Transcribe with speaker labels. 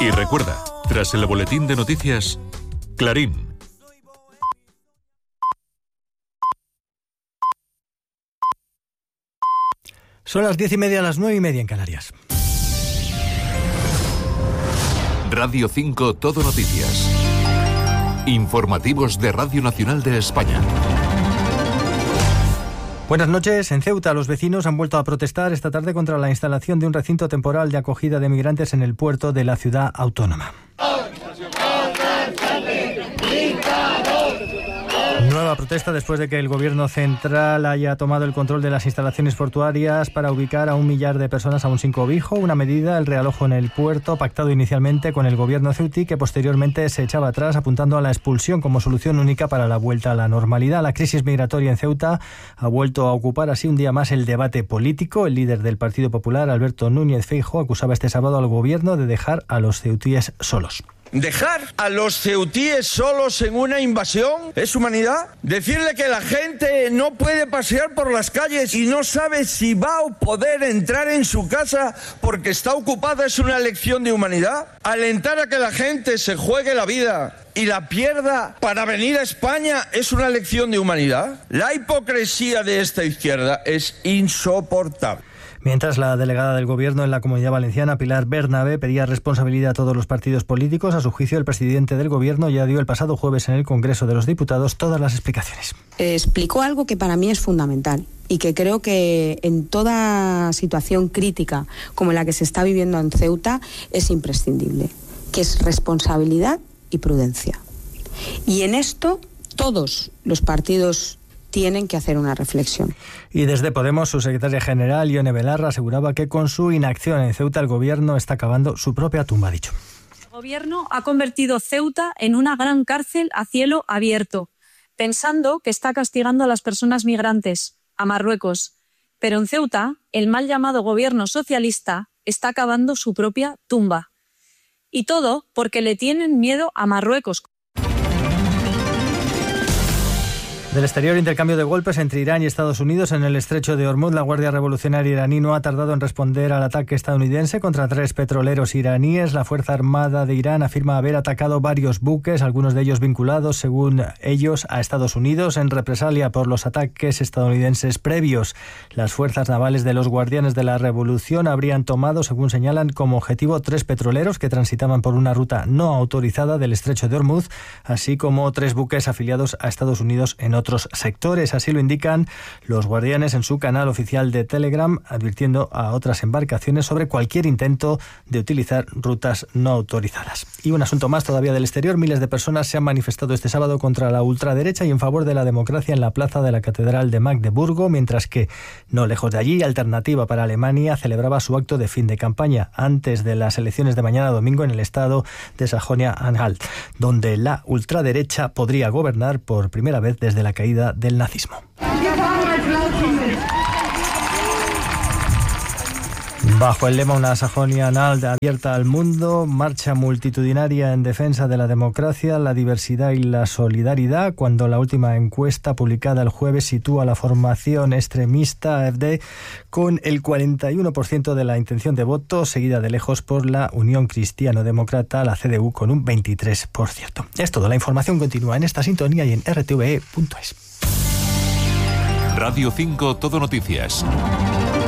Speaker 1: Y recuerda, tras el boletín de noticias, Clarín.
Speaker 2: Son las 10:30, las 9:30 en Canarias.
Speaker 1: Radio 5 Todo Noticias. Informativos de Radio Nacional de España.
Speaker 2: Buenas noches. En Ceuta, los vecinos han vuelto a protestar esta tarde contra la instalación de un recinto temporal de acogida de migrantes en el puerto de la ciudad autónoma. Nueva protesta después de que el gobierno central haya tomado el control de las instalaciones portuarias para ubicar a 1 millar de personas aún sin cobijo, una medida, el realojo en el puerto, pactado inicialmente con el gobierno ceutí, que posteriormente se echaba atrás apuntando a la expulsión como solución única para la vuelta a la normalidad. La crisis migratoria en Ceuta ha vuelto a ocupar así un día más el debate político. El líder del Partido Popular, Alberto Núñez Feijóo, acusaba este sábado al gobierno de dejar a los ceutíes solos.
Speaker 3: ¿Dejar a los ceutíes solos en una invasión es humanidad? ¿Decirle que la gente no puede pasear por las calles y no sabe si va a poder entrar en su casa porque está ocupada es una lección de humanidad? ¿Alentar a que la gente se juegue la vida y la pierda para venir a España es una lección de humanidad? La hipocresía de esta izquierda es insoportable.
Speaker 2: Mientras, la delegada del Gobierno en la Comunidad Valenciana, Pilar Bernabé, pedía responsabilidad a todos los partidos políticos. A su juicio, el presidente del Gobierno ya dio el pasado jueves en el Congreso de los Diputados todas las explicaciones.
Speaker 4: Explicó algo que para mí es fundamental y que creo que en toda situación crítica como la que se está viviendo en Ceuta es imprescindible, que es responsabilidad y prudencia. Y en esto todos los partidos tienen que hacer una reflexión.
Speaker 2: Y desde Podemos, su secretaria general, Ione Belarra, aseguraba que con su inacción en Ceuta el Gobierno está cavando su propia tumba, ha dicho.
Speaker 5: El Gobierno ha convertido Ceuta en una gran cárcel a cielo abierto, pensando que está castigando a las personas migrantes, a Marruecos. Pero en Ceuta, el mal llamado Gobierno socialista está cavando su propia tumba. Y todo porque le tienen miedo a Marruecos.
Speaker 2: Del exterior, intercambio de golpes entre Irán y Estados Unidos en el estrecho de Hormuz. La Guardia Revolucionaria iraní no ha tardado en responder al ataque estadounidense contra 3 petroleros iraníes. La Fuerza Armada de Irán afirma haber atacado varios buques, algunos de ellos vinculados, según ellos, a Estados Unidos, en represalia por los ataques estadounidenses previos. Las fuerzas navales de los Guardianes de la Revolución habrían tomado, según señalan, como objetivo 3 petroleros que transitaban por una ruta no autorizada del estrecho de Hormuz, así como 3 buques afiliados a Estados Unidos en otros sectores. Así lo indican los Guardianes en su canal oficial de Telegram, advirtiendo a otras embarcaciones sobre cualquier intento de utilizar rutas no autorizadas. Y un asunto más todavía del exterior. Miles de personas se han manifestado este sábado contra la ultraderecha y en favor de la democracia en la plaza de la Catedral de Magdeburgo, mientras que, no lejos de allí, Alternativa para Alemania celebraba su acto de fin de campaña antes de las elecciones de mañana domingo en el estado de Sajonia-Anhalt, donde la ultraderecha podría gobernar por primera vez desde la caída del nazismo. Bajo el lema Una Sajonia-Anhalt abierta al mundo, marcha multitudinaria en defensa de la democracia, la diversidad y la solidaridad, cuando la última encuesta publicada el jueves sitúa a la formación extremista AfD con el 41% de la intención de voto, seguida de lejos por la Unión Cristiano-Demócrata, la CDU, con un 23%. Es todo. La información continúa en esta sintonía y en rtve.es.
Speaker 1: Radio 5 Todo Noticias.